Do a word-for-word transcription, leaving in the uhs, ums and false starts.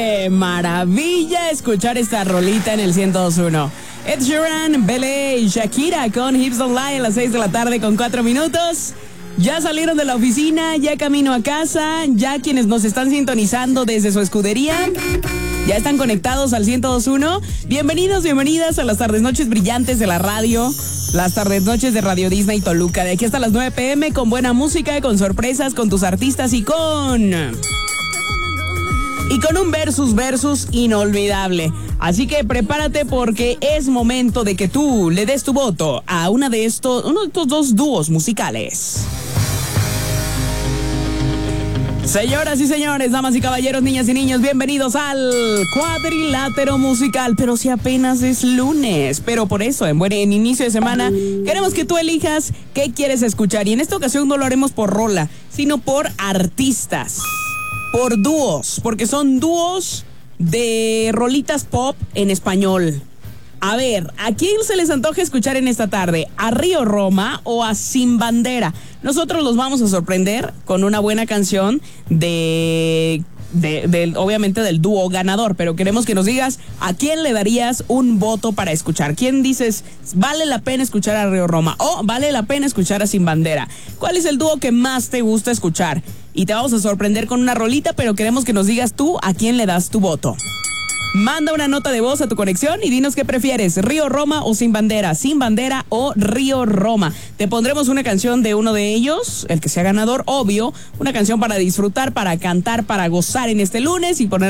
Qué maravilla escuchar esta rolita en el ciento dos punto uno. Ed Sheeran, Belé y Shakira con Hips Don't Lie a las seis de la tarde con cuatro minutos. Ya salieron de la oficina, ya camino a casa, ya quienes nos están sintonizando desde su escudería, ya están conectados al ciento dos punto uno. Bienvenidos, bienvenidas a las tardes noches brillantes de la radio, las tardes noches de Radio Disney Toluca. De aquí hasta las nueve pm con buena música, con sorpresas, con tus artistas y con... Y con un versus versus inolvidable. Así que prepárate porque es momento de que tú le des tu voto a una de estos, uno de estos dos dúos musicales. Señoras y señores, damas y caballeros, niñas y niños, bienvenidos al Cuadrilátero Musical. Pero si apenas es lunes, pero por eso, en buen en inicio de semana, queremos que tú elijas qué quieres escuchar. Y en esta ocasión no lo haremos por rola, sino por artistas. Por dúos, porque son dúos de rolitas pop en español. A ver, ¿a quién se les antoja escuchar en esta tarde? ¿A Río Roma o a Sin Bandera? Nosotros los vamos a sorprender con una buena canción de... De, de, obviamente del dúo ganador, pero queremos que nos digas a quién le darías un voto para escuchar. ¿Quién dices vale la pena escuchar a Río Roma o vale la pena escuchar a Sin Bandera? ¿Cuál es el dúo que más te gusta escuchar? Y te vamos a sorprender con una rolita, pero queremos que nos digas tú a quién le das tu voto. Manda una nota de voz a tu conexión y dinos qué prefieres, Río Roma o Sin Bandera, Sin Bandera o Río Roma. Te pondremos una canción de uno de ellos, el que sea ganador, obvio, una canción para disfrutar, para cantar, para gozar en este lunes y poner